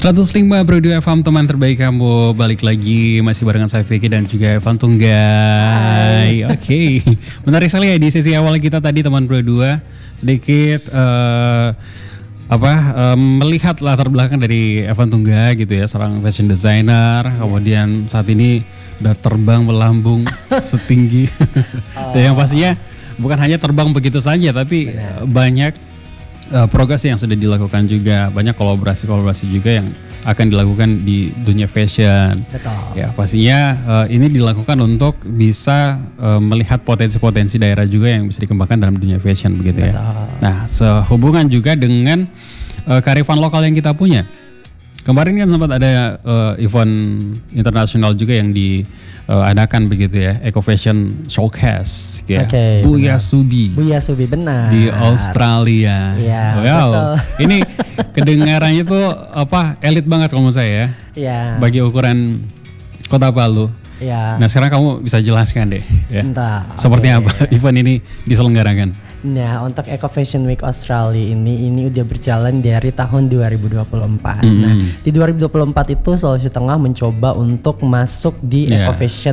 105.2 FM teman terbaik kamu, balik lagi masih barengan saya Vicky dan juga Evan Tunggai. Oke. Menarik sekali ya di sesi awal kita tadi teman berdua sedikit melihat latar belakang dari Evan Tunggai gitu ya, seorang fashion designer. Kemudian saat ini udah terbang melambung setinggi dan yang pastinya bukan hanya terbang begitu saja tapi banyak progres yang sudah dilakukan juga, banyak kolaborasi juga yang akan dilakukan di dunia fashion. Betul. Ya pastinya ini dilakukan untuk bisa melihat potensi-potensi daerah juga yang bisa dikembangkan dalam dunia fashion begitu ya. Nah sehubungan juga dengan kearifan lokal yang kita punya. Kemarin kan sempat ada event internasional juga yang diadakan begitu ya, Eco Fashion Showcase ya. Buya Subi benar. Di Australia. Iya, wow. Betul. Ini kedengarannya tuh elit banget kalau menurut saya ya. Iya. Bagi ukuran Kota Palu. Iya. Nah, sekarang kamu bisa jelaskan deh ya. Seperti apa event ini diselenggarakan? Nah, untuk Eco Fashion Week Australia ini udah berjalan dari tahun 2024. Nah, di 2024 itu Sulawesi Tengah mencoba untuk masuk di Eco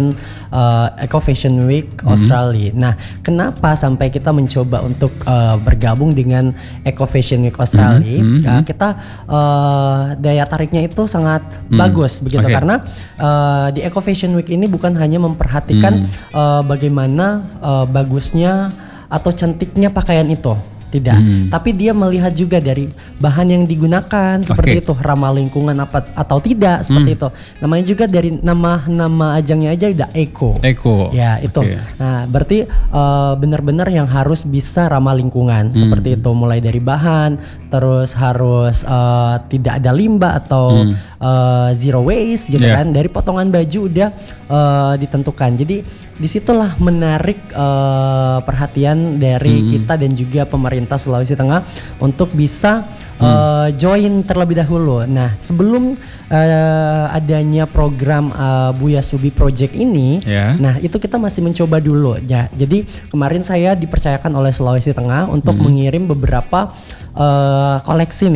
Fashion Week Australia. Nah, kenapa sampai kita mencoba untuk bergabung dengan Eco Fashion Week Australia? Kita daya tariknya itu sangat bagus begitu karena di Eco Fashion Week ini bukan hanya memperhatikan bagaimana bagusnya atau cantiknya pakaian itu, tidak. Tapi dia melihat juga dari bahan yang digunakan seperti itu, ramah lingkungan apa atau tidak seperti itu. Namanya juga dari nama ajangnya aja udah eco. Ya itu. Nah berarti benar-benar yang harus bisa ramah lingkungan seperti itu. Mulai dari bahan, terus harus tidak ada limbah atau zero waste gitu kan. Dari potongan baju udah ditentukan. Jadi disitulah menarik perhatian dari kita dan juga pemerintah Sulawesi Tengah untuk bisa join terlebih dahulu. Nah sebelum adanya program Buya Subi Project ini, nah itu kita masih mencoba dulu ya. Jadi kemarin saya dipercayakan oleh Sulawesi Tengah untuk mengirim beberapa koleksi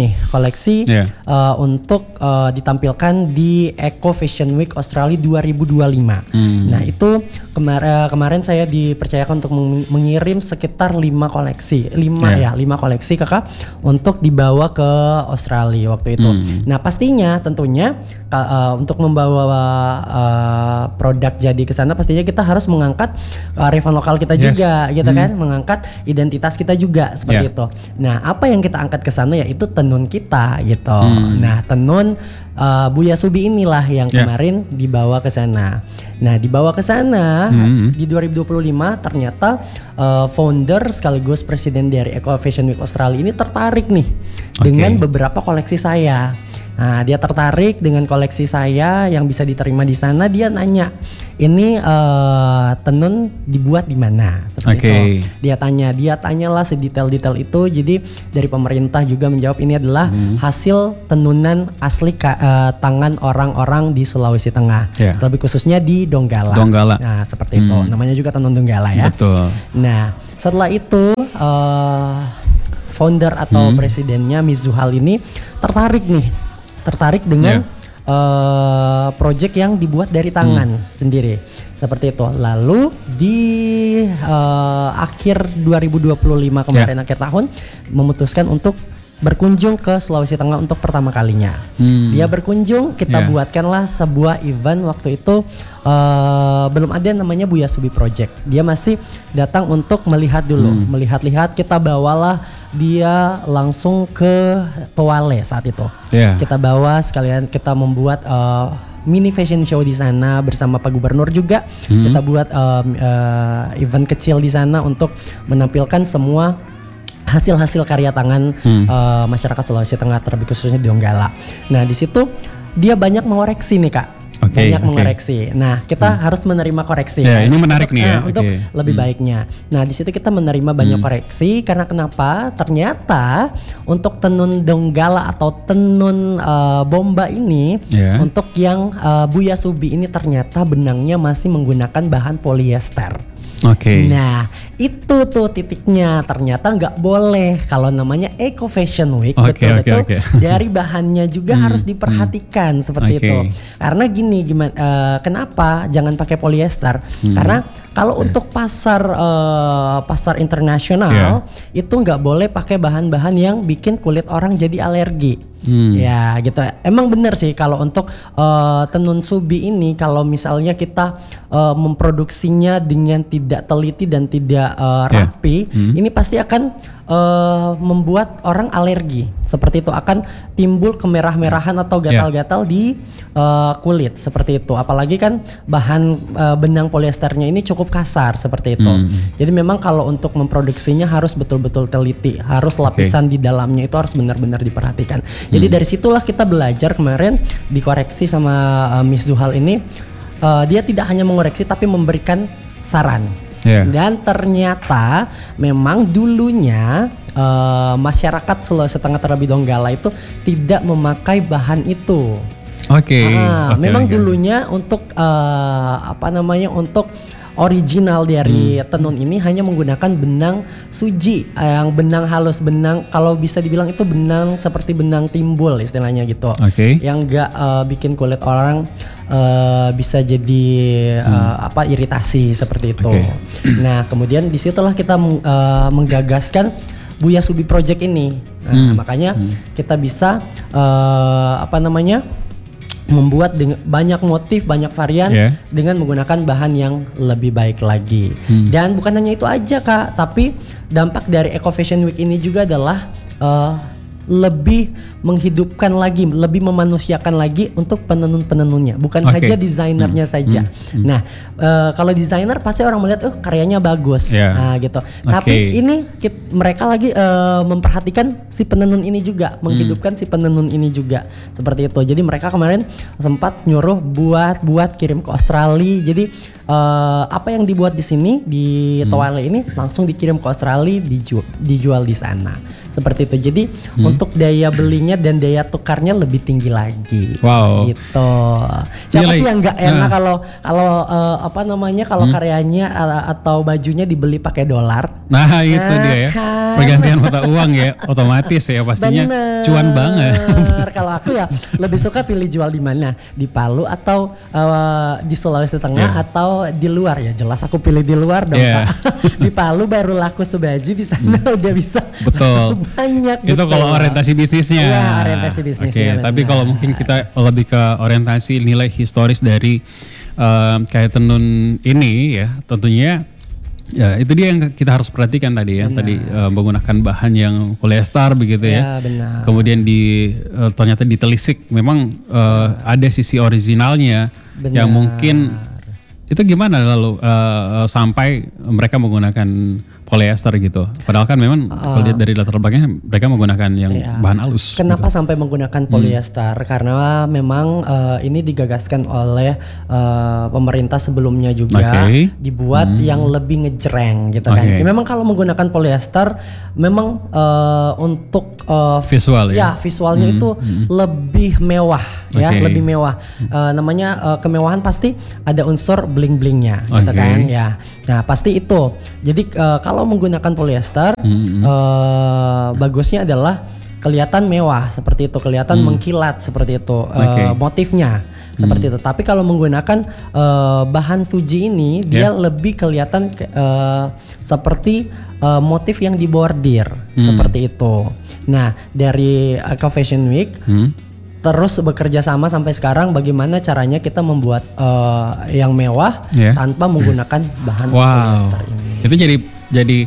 untuk ditampilkan di Eco Fashion Week Australia 2025. Nah itu kemarin saya dipercayakan untuk mengirim sekitar 5 koleksi kakak untuk dibawa ke Australia waktu itu. Nah pastinya tentunya untuk membawa produk jadi ke sana pastinya kita harus mengangkat kearifan lokal kita juga gitu kan, mengangkat identitas kita juga seperti itu. Nah apa yang kita angkat ke sana yaitu tenun kita gitu. Nah tenun Buya Subi inilah yang kemarin dibawa ke sana. Nah dibawa ke sana di 2025 ternyata founder sekaligus presiden dari Eco Fashion Week Australia ini tertarik nih dengan beberapa koleksi saya. Nah dia tertarik dengan koleksi saya yang bisa diterima di sana. Dia nanya ini tenun dibuat di mana seperti itu. Dia tanyalah sedetail-detail itu. Jadi dari pemerintah juga menjawab ini adalah hasil tenunan asli tangan orang-orang di Sulawesi Tengah. Lebih khususnya di Donggala. Nah seperti itu. Namanya juga tenun Donggala ya. Betul. Nah setelah itu founder atau presidennya Miss Zuhal ini tertarik dengan project yang dibuat dari tangan sendiri seperti itu. Lalu di akhir 2025 kemarin akhir tahun memutuskan untuk berkunjung ke Sulawesi Tengah untuk pertama kalinya. Dia berkunjung, kita buatkanlah sebuah event waktu itu belum ada namanya Buya Subi Project. Dia masih datang untuk melihat dulu, melihat-lihat. Kita bawalah dia langsung ke Toale saat itu. Kita bawa sekalian kita membuat mini fashion show di sana bersama Pak Gubernur juga. Kita buat event kecil di sana untuk menampilkan semua hasil-hasil karya tangan masyarakat Sulawesi Tengah terlebih khususnya di Donggala. Nah di situ dia banyak mengoreksi nih kak, mengoreksi. Nah kita harus menerima koreksi. Ini menarik nih ya. Untuk lebih baiknya. Nah di situ kita menerima banyak koreksi karena kenapa? Ternyata untuk tenun Donggala atau tenun bomba ini, untuk yang Buya Subi ini ternyata benangnya masih menggunakan bahan polyester. Oke. Nah itu tuh titiknya, ternyata nggak boleh kalau namanya Eco Fashion Week. Betul-betul dari bahannya juga harus diperhatikan seperti itu. Karena gini, kenapa jangan pakai polyester? Karena kalau untuk pasar internasional itu nggak boleh pakai bahan-bahan yang bikin kulit orang jadi alergi. Ya gitu. Emang bener sih kalau untuk tenun subi ini, kalau misalnya kita memproduksinya dengan tidak teliti dan tidak rapi, ini pasti akan membuat orang alergi. Seperti itu, akan timbul kemerah-merahan atau gatal-gatal di kulit seperti itu. Apalagi kan bahan benang polyesternya ini cukup kasar seperti itu. Jadi memang kalau untuk memproduksinya harus betul-betul teliti, harus lapisan di dalamnya itu harus benar-benar diperhatikan. Jadi dari situlah kita belajar kemarin, dikoreksi sama Miss Zuhal ini, dia tidak hanya mengoreksi tapi memberikan saran. Dan ternyata memang dulunya masyarakat Sulawesi Tengah terlebih Donggala itu tidak memakai bahan itu. Memang dulunya untuk untuk original dari tenun ini hanya menggunakan benang suji, yang benang halus, benang kalau bisa dibilang itu benang seperti benang timbul istilahnya gitu, yang enggak bikin kulit orang bisa jadi iritasi seperti itu. Nah kemudian disitulah kita menggagaskan Buya Subi Project ini. Makanya kita bisa membuat banyak motif, banyak varian dengan menggunakan bahan yang lebih baik lagi. Dan bukan hanya itu aja Kak, tapi dampak dari Eco Fashion Week ini juga adalah lebih menghidupkan lagi, lebih memanusiakan lagi untuk penenun-penenunnya, bukan hanya desainernya saja. Nah, kalau desainer pasti orang melihat karyanya bagus, gitu. Tapi ini mereka lagi memperhatikan si penenun ini juga, menghidupkan si penenun ini juga, seperti itu. Jadi mereka kemarin sempat nyuruh buat kirim ke Australia. Jadi apa yang dibuat di sini di Towale ini langsung dikirim ke Australia, dijual di sana, seperti itu. Jadi untuk daya belinya dan daya tukarnya lebih tinggi lagi. Gitu. Siapa sih yang nggak enak kalau karyanya atau bajunya dibeli pakai dolar? Nah itu dia ya, pergantian mata uang ya, otomatis ya pastinya. Bener. Cuan banget. Kalau aku ya lebih suka pilih jual di mana, di Palu atau di Sulawesi Tengah atau di luar. Ya jelas aku pilih di luar dong Pak. Di Palu baru laku sebaju, di sana udah bisa banyak. Itu kalau orientasi bisnisnya. Iya, orientasi bisnisnya. Tapi kalau mungkin kita lebih ke orientasi nilai historis dari kayak tenun ini ya, tentunya ya itu dia yang kita harus perhatikan tadi ya. Tadi menggunakan bahan yang polyester begitu ya. Benar. Kemudian ternyata ditelisik memang ada sisi originalnya yang mungkin itu gimana lalu sampai mereka menggunakan polyester gitu. Padahal kan memang kalau lihat dari latar belakangnya mereka menggunakan yang bahan halus. Kenapa gitu sampai menggunakan polyester? Karena memang ini digagaskan oleh pemerintah sebelumnya juga, dibuat yang lebih ngejreng gitu kan. Ya, memang kalau menggunakan polyester memang untuk visual ya. Visualnya itu lebih mewah ya, lebih mewah. Namanya kemewahan pasti ada unsur bling-blingnya gitu kan ya. Nah, pasti itu. Jadi kalau menggunakan polyester bagusnya adalah kelihatan mewah seperti itu, kelihatan mengkilat seperti itu, motifnya seperti itu. Tapi kalau menggunakan bahan suji ini dia lebih kelihatan seperti motif yang dibordir seperti itu. Nah, dari Eco Fashion Week terus bekerja sama sampai sekarang bagaimana caranya kita membuat yang mewah tanpa menggunakan bahan polyester ini. Itu jadi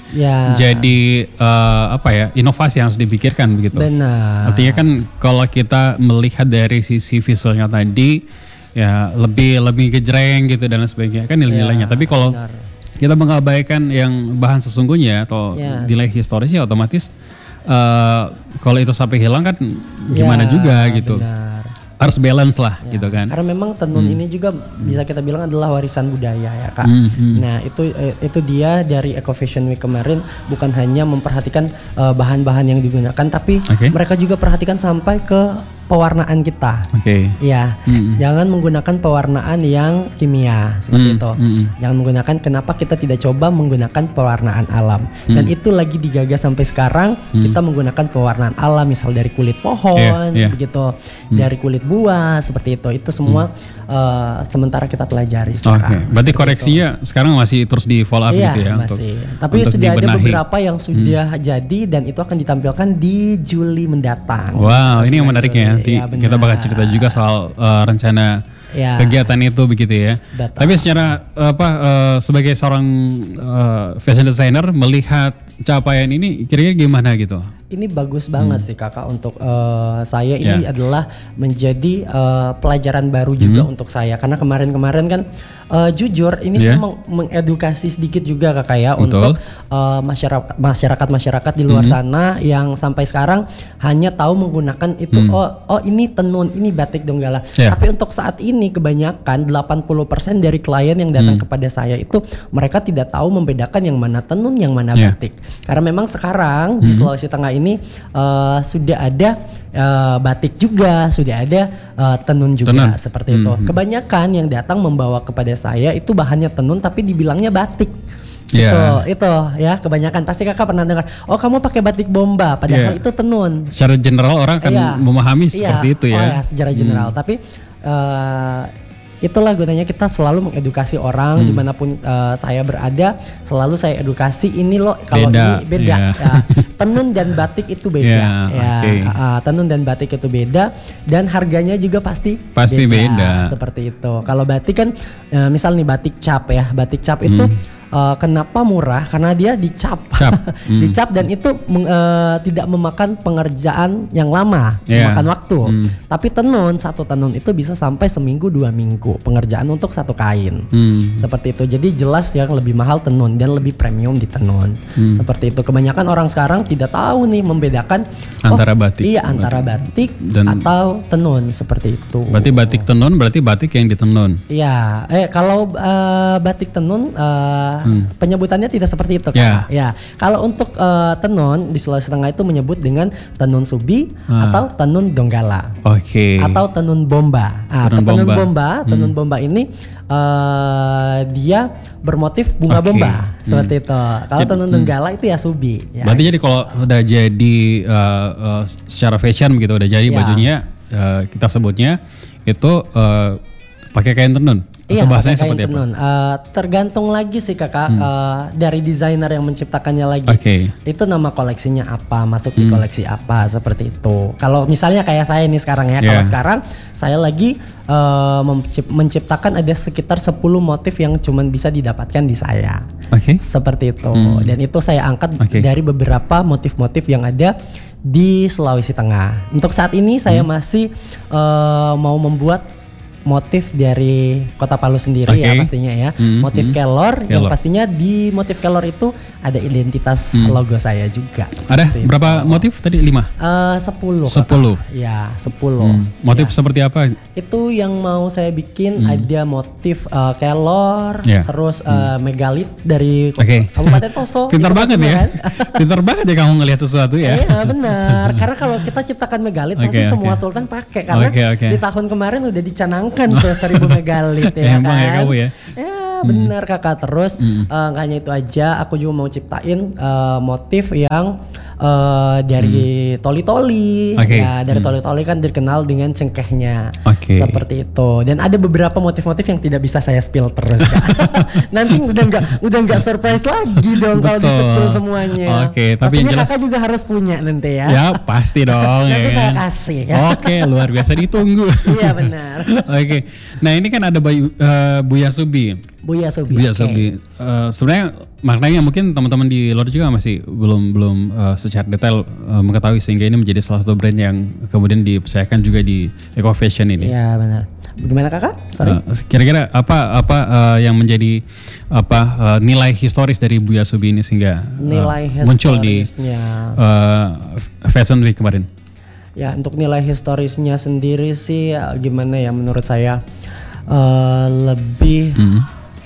inovasi yang harus dipikirkan begitu. Benar. Artinya kan kalau kita melihat dari sisi visualnya tadi ya lebih gejreng gitu dan lain sebagainya kan nilai-nilainya. Tapi kalau kita mengabaikan yang bahan sesungguhnya atau nilai historisnya otomatis kalau itu sampai hilang kan gimana juga gitu. Benar. Harus balance lah gitu kan. Karena memang tenun ini juga bisa kita bilang adalah warisan budaya ya Kak. Nah itu dia dari Eco Fashion Week kemarin, bukan hanya memperhatikan bahan-bahan yang digunakan, tapi mereka juga perhatikan sampai ke pewarnaan kita. Ya, jangan menggunakan pewarnaan yang kimia seperti itu. Jangan menggunakan. Kenapa kita tidak coba menggunakan pewarnaan alam? Dan itu lagi digagas sampai sekarang. Kita menggunakan pewarnaan alam, misal dari kulit pohon, begitu, dari kulit buah seperti itu. Itu semua sementara kita pelajari sekarang. Berarti koreksinya sekarang masih terus di follow up gitu ya? Masih. Tapi sudah ada beberapa yang sudah jadi dan itu akan ditampilkan di Juli mendatang. Wow, ini yang menariknya. Nanti kita bakal cerita juga soal rencana kegiatan itu begitu ya. Betul. Tapi secara sebagai seorang fashion designer melihat capaian ini kira-kira gimana gitu? Ini bagus banget sih kakak untuk saya. Ini adalah menjadi pelajaran baru juga untuk saya, karena kemarin-kemarin kan jujur ini saya mengedukasi sedikit juga kakak ya. Untuk masyarakat di luar sana yang sampai sekarang hanya tahu menggunakan itu oh ini tenun, ini batik Donggala. Tapi untuk saat ini kebanyakan 80% dari klien yang datang kepada saya itu mereka tidak tahu membedakan yang mana tenun, yang mana batik. Karena memang sekarang di Sulawesi Tengah ini sudah ada batik juga, sudah ada tenun juga seperti itu. Kebanyakan yang datang membawa kepada saya itu bahannya tenun tapi dibilangnya batik. Itu ya kebanyakan. Pasti kakak pernah dengar, oh kamu pakai batik bomba, padahal itu tenun. Secara general orang akan memahami seperti itu ya. Secara general. Tapi itulah gunanya kita selalu mengedukasi orang dimanapun saya berada. Selalu saya edukasi, ini loh kalau ini beda. Tenun dan batik itu beda. Tenun dan batik itu beda dan harganya juga pasti beda. Seperti itu. Kalau batik kan misal nih batik cap ya. Batik cap itu kenapa murah? Karena dia dicap. Dicap dan itu tidak memakan pengerjaan yang lama, memakan waktu. Tapi tenun, satu tenun itu bisa sampai seminggu 2 minggu pengerjaan untuk satu kain. Seperti itu. Jadi jelas yang lebih mahal tenun dan lebih premium di tenun. Seperti itu. Kebanyakan orang sekarang tidak tahu nih membedakan antara batik. Antara batik dan atau tenun seperti itu. Berarti batik tenun berarti batik yang ditenun. Iya. Kalau batik tenun penyebutannya tidak seperti itu Kak. Kalau untuk tenun di Sulawesi Tengah itu menyebut dengan tenun subi atau tenun Donggala. Atau tenun bomba. Tenun bomba ini dia bermotif bunga bomba seperti itu. Kalau tenun Donggala itu ya subi. Berarti jadi kalau udah jadi secara fashion begitu udah jadi bajunya kita sebutnya itu pakai kain tenun. Iya, bahasanya seperti apa? Tergantung lagi sih kakak dari desainer yang menciptakannya lagi. Itu nama koleksinya apa, masuk di koleksi apa seperti itu. Kalau misalnya kayak saya nih sekarang ya, kalau sekarang saya lagi menciptakan ada sekitar 10 motif yang cuman bisa didapatkan di saya. Seperti itu. Dan itu saya angkat dari beberapa motif-motif yang ada di Sulawesi Tengah. Untuk saat ini saya masih mau membuat motif dari Kota Palu sendiri ya pastinya ya. Motif kelor yang pastinya di motif kelor itu ada identitas logo saya juga. Ada berapa motif tadi? 5? 10. 10. Ya 10. Motif seperti apa? Itu yang mau saya bikin ada motif kelor, terus megalit dari Kabupaten Poso. Pintar banget ya. Pintar banget ya kamu ngelihat sesuatu ya. Iya benar. Karena kalau kita ciptakan megalit pasti semua sultan pakai karena di tahun kemarin udah dicanangkan tuh 1000 megalit ya kan. Ya kamu ya. Benar kakak. Terus gak hanya itu aja, aku juga mau ciptain motif yang dari toli-toli. Dari toli-toli kan dikenal dengan cengkehnya. Seperti itu. Dan ada beberapa motif-motif yang tidak bisa saya spill terus Kak. Nanti udah nggak surprise lagi dong kalau di-spill semuanya. Tapi pastinya jelas kakak juga harus punya nanti ya. Ya pasti dong. Nanti saya kasih kan. Luar biasa, ditunggu. Iya benar. Nah ini kan ada Buya Subi. Buya Subi. Sebenarnya maknanya mungkin teman-teman di luar juga masih belum secara detail mengetahui, sehingga ini menjadi salah satu brand yang kemudian dipercayakan juga di Eco Fashion ini. Iya benar. Bagaimana kakak? Kira-kira apa yang menjadi nilai historis dari Buya Subi ini sehingga muncul di Fashion Week kemarin? Ya untuk nilai historisnya sendiri sih gimana ya, menurut saya lebih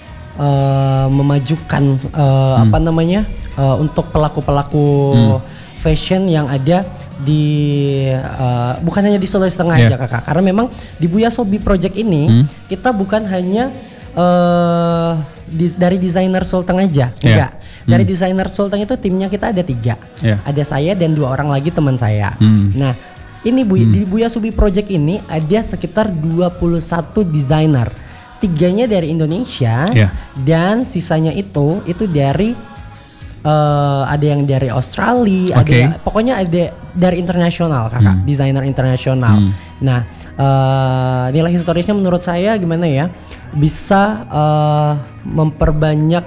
memajukan untuk pelaku-pelaku fashion yang ada di bukan hanya di Sulawesi Tengah aja kakak, karena memang di Buya Sobi Project ini kita bukan hanya dari desainer Sulteng aja, enggak. Dari desainer Sulteng itu timnya kita ada 3, ada saya dan 2 orang lagi teman saya. Nah ini di Buya Sobi Project ini ada sekitar 21 desainer, 3-nya dari Indonesia dan sisanya itu dari ada yang dari Australia, pokoknya ada dari internasional kakak, desainer internasional. Nah nilai historisnya menurut saya gimana ya, bisa memperbanyak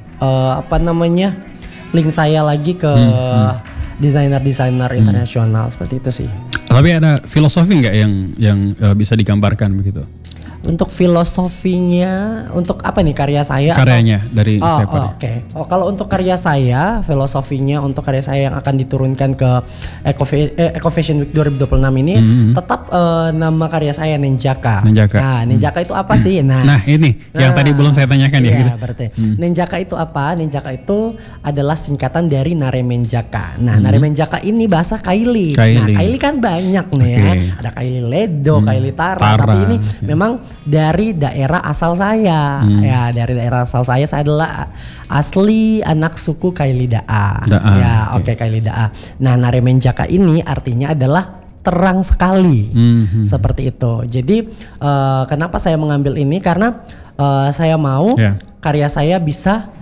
link saya lagi ke desainer internasional seperti itu sih. Tapi ada filosofi nggak yang bisa digambarkan begitu? Untuk filosofinya, untuk apa nih karya saya? Karyanya dari Stepper. Oke. Kalau untuk karya saya, filosofinya untuk karya saya yang akan diturunkan ke Eco Fashion Week 2026 ini, tetap nama karya saya Nenjaka. Nah, Nenjaka itu apa sih? Nah ini yang tadi belum saya tanyakan ya. Iya, berarti. Nenjaka itu apa? Nenjaka itu adalah singkatan dari Naremenjaka. Nah, Naremenjaka ini bahasa Kaili. Nah, Kaili kan banyak nih ya. Ada Kaili Ledo, Kaili Tara. Tapi ini memang dari daerah asal saya. Ya, dari daerah asal saya adalah asli anak suku Kailidaa. Kailidaa. Nah, Naremenjaka ini artinya adalah terang sekali. Seperti itu. Jadi kenapa saya mengambil ini, karena saya mau karya saya bisa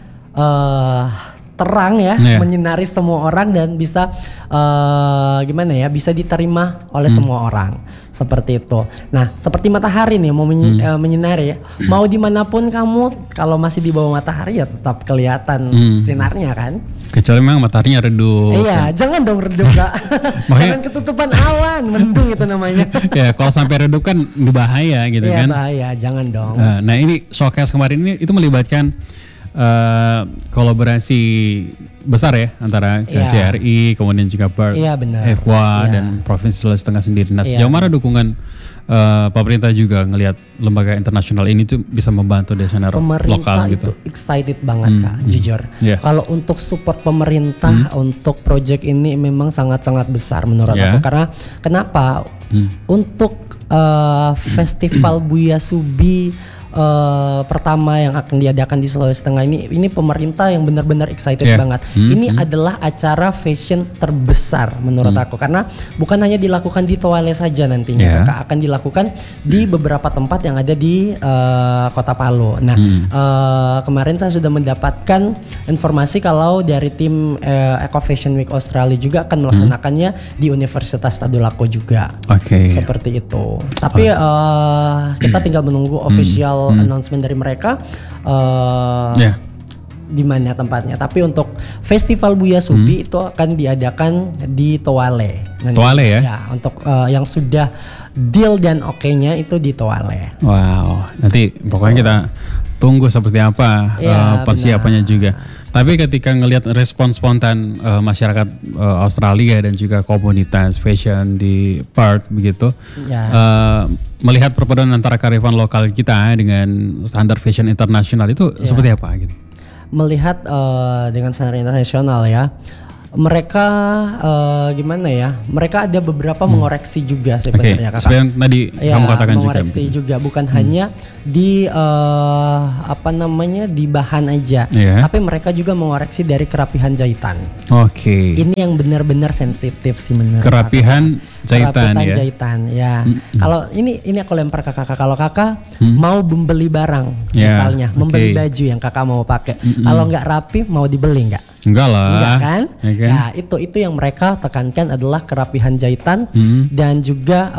terang menyinari semua orang dan bisa bisa diterima oleh semua orang, seperti itu. Nah, seperti matahari nih mau menyinari, mau dimanapun kamu, kalau masih di bawah matahari ya tetap kelihatan sinarnya kan. Kecuali memang mataharinya redup. Iya, jangan dong redup kak. Jangan ketutupan awan, mendung itu namanya. Ya, kalau sampai redup kan bahaya gitu kan. Iya bahaya, jangan dong. Nah ini showcase kemarin ini itu melibatkan kolaborasi besar ya antara KJRI, kemudian juga BART, FWA dan Provinsi Sulawesi Tengah sendiri. Nah, sejauh mana dukungan pemerintah juga ngelihat lembaga internasional ini tuh bisa membantu desainer lokal gitu? Pemerintah itu excited banget kak, jujur. Kalau untuk support pemerintah untuk project ini memang sangat-sangat besar menurut aku. Karena kenapa? Untuk festival Buya Sobi pertama yang akan diadakan di Sulawesi Tengah ini pemerintah yang benar-benar excited banget. Ini adalah acara fashion terbesar menurut aku, karena bukan hanya dilakukan di Toale saja nantinya, akan dilakukan di beberapa tempat yang ada di Kota Palu. Nah, kemarin saya sudah mendapatkan informasi kalau dari tim Eco Fashion Week Australia juga akan melaksanakannya di Universitas Tadulako juga. Seperti itu. Tapi kita tinggal menunggu official announcement dari mereka di mana tempatnya. Tapi untuk Festival Buya Sobi itu akan diadakan di Toale. Toale ya? Ya, untuk yang sudah deal dan oke-nya itu di Toale. Wow, nanti pokoknya kita tunggu seperti apa persiapannya juga. Tapi ketika ngelihat respon spontan masyarakat Australia dan juga komunitas fashion di Perth begitu, melihat perpaduan antara kearifan lokal kita dengan standar fashion internasional itu seperti apa gitu? Melihat dengan standar internasional ya, mereka mereka ada beberapa mengoreksi juga sebenarnya kakak. Seperti tadi kamu katakan mengoreksi juga bukan hanya di di bahan aja, tapi mereka juga mengoreksi dari kerapihan jahitan. Ini yang benar-benar sensitif sih menurut kerapihan jahitan ya. Kalau ini aku lempar ke kakak, kalau kakak mau membeli barang misalnya membeli baju yang kakak mau pakai, kalau nggak rapi mau dibeli nggak? Enggak lah. Enggak kan? Nah, itu yang mereka tekankan adalah kerapihan jahitan dan juga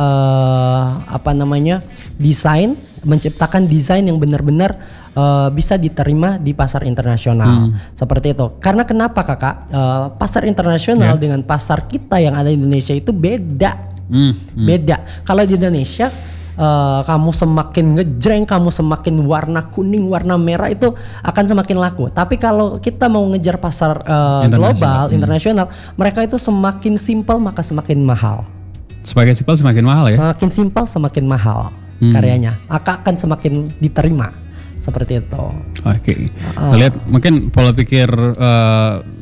desain, menciptakan desain yang benar-benar bisa diterima di pasar internasional. Seperti itu. Karena kenapa kakak? Pasar internasional dengan pasar kita yang ada di Indonesia itu beda. Beda. Kalau di Indonesia kamu semakin ngejreng, kamu semakin warna kuning, warna merah itu akan semakin laku. Tapi kalau kita mau ngejar pasar global, internasional, mereka itu semakin simpel maka semakin mahal. Semakin simpel semakin mahal ya? Semakin simpel semakin mahal karyanya, maka akan semakin diterima. Seperti itu. Lihat mungkin pola pikir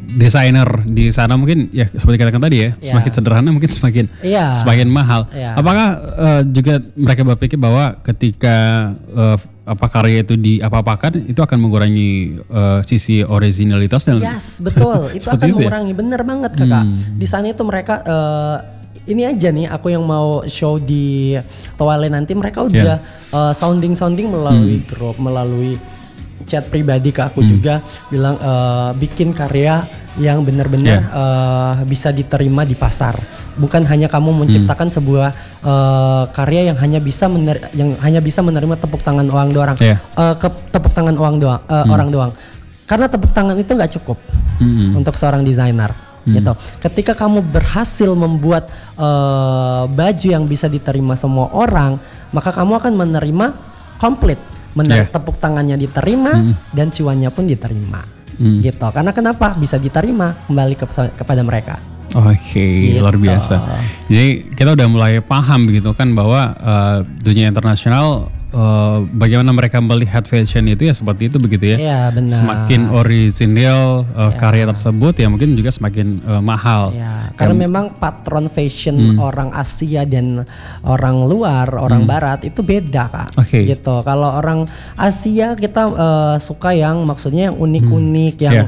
desainer di sana mungkin ya seperti katakan tadi ya, semakin sederhana mungkin semakin mahal. Apakah juga mereka berpikir bahwa ketika karya itu diapa-apakan itu akan mengurangi sisi originalitas dan betul. Itu akan mengurangi, bener banget kakak. Di sana itu mereka ini aja nih aku yang mau show di Toale nanti, mereka udah sounding melalui grup, melalui chat pribadi ke aku juga bilang bikin karya yang benar-benar bisa diterima di pasar. Bukan hanya kamu menciptakan sebuah karya yang hanya bisa menerima tepuk tangan orang doang. Tepuk tangan orang doang. Karena tepuk tangan itu nggak cukup untuk seorang desainer. Gitu. Ketika kamu berhasil membuat baju yang bisa diterima semua orang, maka kamu akan menerima komplit, tepuk tangannya diterima dan cuannya pun diterima, gitu. Karena kenapa bisa diterima kembali kepada mereka. Gitu. Luar biasa. Jadi kita udah mulai paham begitu kan bahwa dunia internasional bagaimana mereka melihat fashion itu ya seperti itu begitu ya. Iya benar. Semakin original karya tersebut ya mungkin juga semakin mahal. Karena memang patron fashion orang Asia dan orang luar, orang Barat itu beda kak. Gitu. Kalau orang Asia kita suka yang maksudnya yang unik-unik, yang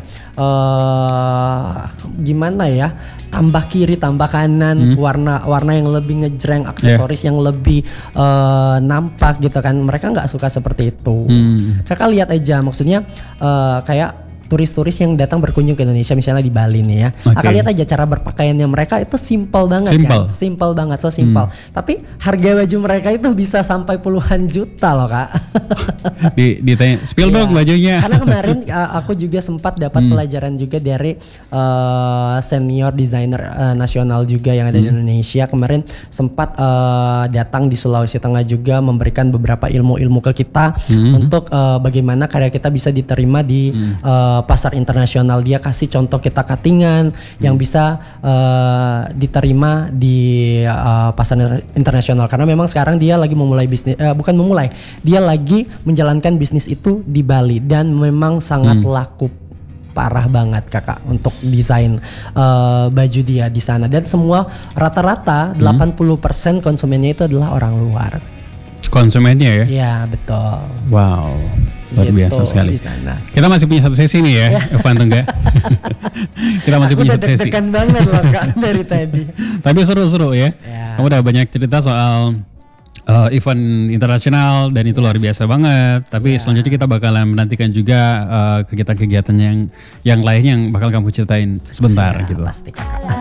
gimana ya? Tambah kiri, tambah kanan, warna yang lebih ngejreng, aksesoris yang lebih nampak gitu kan. Mereka nggak suka seperti itu. Kakak lihat aja, maksudnya kayak turis-turis yang datang berkunjung ke Indonesia misalnya di Bali nih ya. Kakak lihat aja cara berpakaiannya mereka itu simple banget kan. Simple banget, so simple. Tapi harga baju mereka itu bisa sampai puluhan juta loh kak. Ditanya, spill dong bajunya. Karena kemarin aku juga sempat dapat pelajaran juga dari senior designer nasional juga yang ada di Indonesia. Kemarin sempat datang di Sulawesi Tengah juga memberikan beberapa ilmu-ilmu ke kita untuk bagaimana karya kita bisa diterima di pasar internasional. Dia kasih contoh kita cuttingan yang bisa diterima di pasar internasional, karena memang sekarang dia lagi memulai bisnis, dia lagi menjalankan bisnis itu di Bali dan memang sangat laku parah banget kakak untuk desain baju dia di sana, dan semua rata-rata 80% konsumennya itu adalah orang luar. Konsumennya ya? Iya betul. Wow, luar biasa sekali. Kita masih punya satu sesi nih ya, Evan Tengga. Kita masih punya satu sesi. Aku udah deg-degan banget loh kak dari tadi. Tapi seru-seru ya. Kamu udah banyak cerita soal event internasional dan itu luar biasa banget. Tapi selanjutnya kita bakalan menantikan juga kegiatan-kegiatan yang lain yang bakal kamu ceritain sebentar gitu. Pasti kakak.